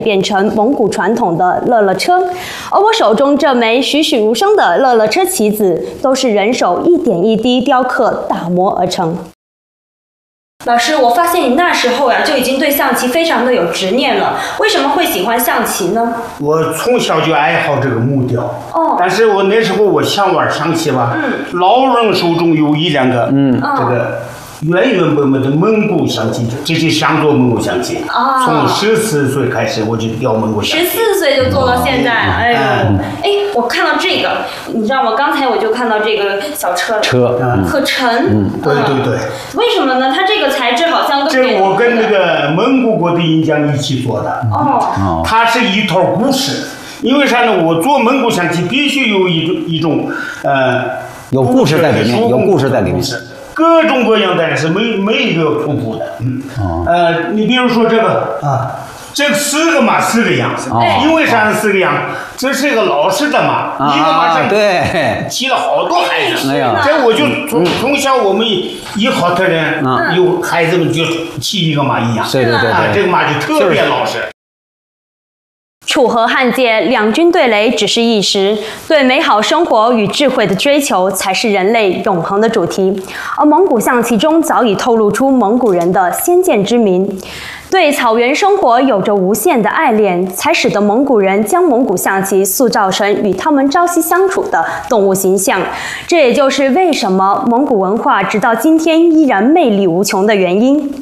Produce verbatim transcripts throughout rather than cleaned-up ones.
变成蒙古传统的乐乐车，而我手中这枚栩栩如生的乐乐车棋子，都是人手一点一滴雕刻打磨而成。老师，我发现你那时候呀就已经对象棋非常的有执念了，为什么会喜欢象棋呢？ 我从小就爱好这个木雕， 哦， 但是我那时候我想玩象棋吧， 嗯， 老人手中有一两个， 嗯， 这个原原本本的蒙古象棋，这就想做蒙古象棋。 啊， 从十四岁开始我就雕蒙古象棋， 十四岁就做到现在，哎呦，哎，我看到这个，你知道吗？刚才我就看到这个小车了， 车， 嗯， 可沉， 嗯， 对对对。 为什么呢？它这个材质好像跟这我跟那个蒙古国的银匠一起做的， 哦， 它是一套故事。因为啥呢？我做蒙古象棋必须有一种一种呃有故事在里面，有故事在里面。 各种各样的是每每一个突出的，嗯，哦、呃，你比如说这个啊，这四个马四个样，哦、因为啥四个样？这是一个老式的马，啊、一个马上对骑了好多孩子， 哎呀， 这我就从、嗯、从小我们一好多人、嗯、有孩子们就骑一个马一样， 对对对对， 啊，这个马就特别老实。 楚河汉界，两军对垒只是一时，对美好生活与智慧的追求才是人类永恒的主题。而蒙古象棋中早已透露出蒙古人的先见之明，对草原生活有着无限的爱恋，才使得蒙古人将蒙古象棋塑造成与他们朝夕相处的动物形象。这也就是为什么蒙古文化直到今天依然魅力无穷的原因。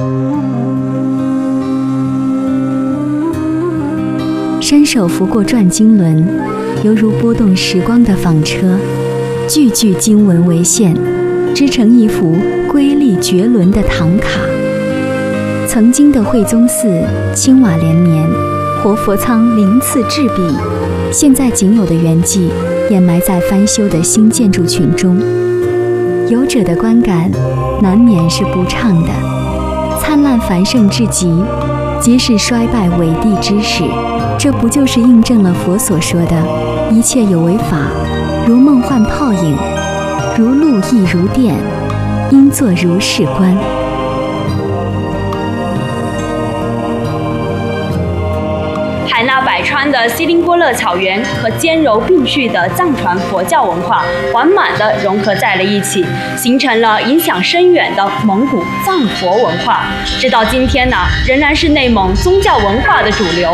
伸手拂过转经轮，犹如拨动时光的纺车，句句经文为线，织成一幅瑰丽绝伦的唐卡。曾经的惠宗寺青瓦连绵，活佛仓鳞次栉比，现在仅有的圆寂掩埋在翻修的新建筑群中。游者的观感难免是不畅的，灿烂繁盛至极，即使衰败伟地之始，这不就是印证了佛所说的一切有为法，如梦幻泡影，如露亦如电，应作如是观。 海纳百川的锡林郭勒草原和兼柔并蓄的藏传佛教文化缓满地融合在了一起，形成了影响深远的蒙古藏佛文化。直到今天呢，仍然是内蒙宗教文化的主流。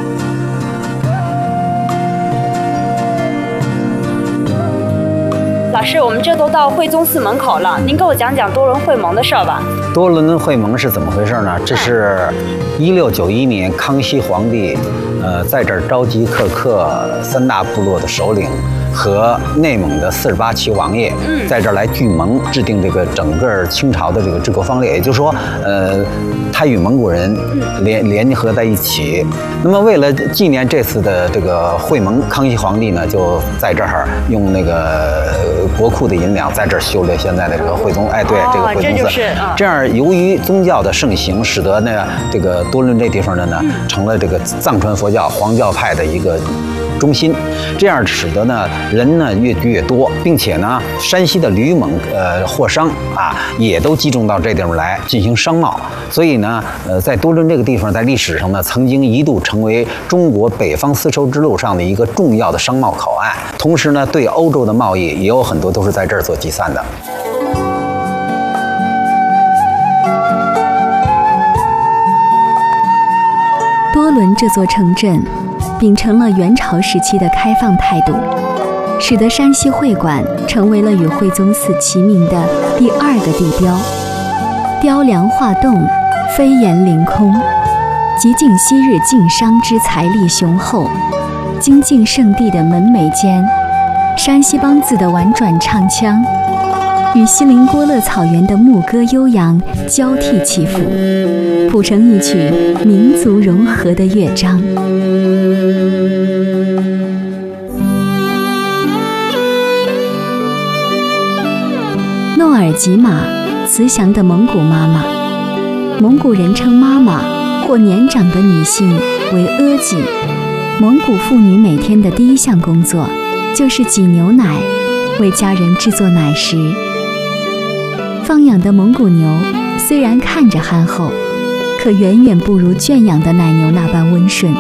老师，我们这都到惠宗寺门口了，您给我讲讲多伦会盟的事儿吧。 多伦会盟是怎么回事呢？这是一六九一年康熙皇帝，呃，在这儿召集克克三大部落的首领和内蒙的四十八旗王爷，嗯，在这儿来聚盟，制定这个整个清朝的这个治国方略。也就是说，呃，他与蒙古人联联合在一起。那么为了纪念这次的这个会盟，康熙皇帝呢就在这儿用那个国库的银两在这儿修了现在的这个惠宗，哎，对， 哦、 这个惠宗寺。 这就是、嗯、 这样，由于宗教的盛行，使得呢这个多伦这地方呢呢成了这个藏传佛教黄教派的一个中心，这样使得呢人呢越聚越多，并且呢山西的吕蒙呃货商啊也都集中到这地方来进行商贸，所以呢呃在多伦这个地方在历史上呢曾经一度成为中国北方丝绸之路上的一个重要的商贸口岸，同时呢对欧洲的贸易也有很多都是在这儿做集散的。 多伦这座城镇秉承了元朝时期的开放态度，使得山西会馆成为了与惠宗寺齐名的第二个地标。雕梁画栋，飞檐凌空，极尽昔日晋商之财力雄厚。精进圣地的门楣间，山西梆子的婉转唱腔与锡林郭勒草原的牧歌悠扬交替起伏，谱成一曲民族融合的乐章。诺尔吉玛，慈祥的蒙古妈妈。蒙古人称妈妈或年长的女性为阿吉。蒙古妇女每天的第一项工作就是挤牛奶，为家人制作奶食。放养的蒙古牛虽然看着憨厚， 可远远不如圈养的奶牛那般温顺。